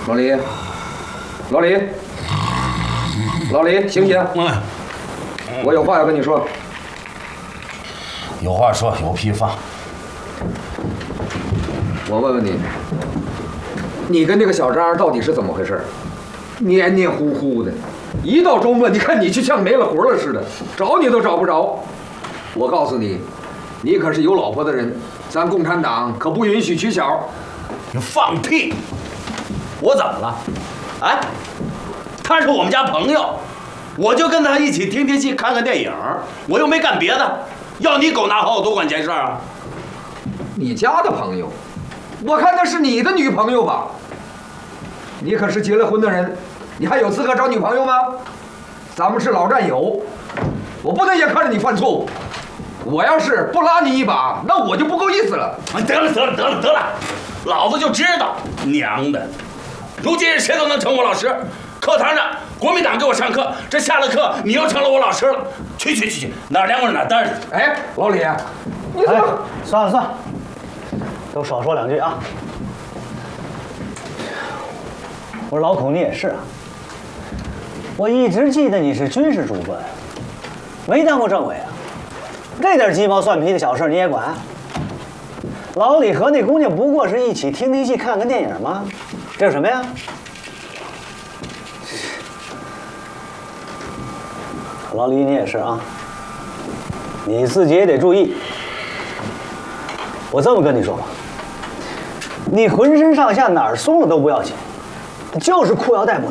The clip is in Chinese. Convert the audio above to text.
老李，老李，老李，醒醒！我有话要跟你说。 有话说，有屁放。 我问问你，你跟那个小张到底是怎么回事？黏黏糊糊的，一到周末，你看你就像没了活了似的，找你都找不着。我告诉你，你可是有老婆的人，咱共产党可不允许娶小。 你放屁！我怎么了？哎，他是我们家朋友，我就跟他一起听听戏、看看电影，我又没干别的，要你狗拿好，我多管闲事啊！ 你家的朋友，我看那是你的女朋友吧？你可是结了婚的人，你还有资格找女朋友吗？咱们是老战友，我不能眼看着你犯错误。我要是不拉你一把，那我就不够意思了。 得了，老子就知道娘的！如今谁都能成我老师。课堂上国民党给我上课，这下了课你又成了我老师了。去，哪儿凉快哪儿待着。 哎，老李，你怎么？ 算了，都少说两句啊。我说老孔，你也是啊。我一直记得你是军事主官，没当过政委啊。这点鸡毛蒜皮的小事你也管？老李和那姑娘不过是一起听听戏、看看电影吗？这有什么呀？老李，你也是啊，你自己也得注意。我这么跟你说吧，你浑身上下哪儿松了都不要紧，就是裤腰带不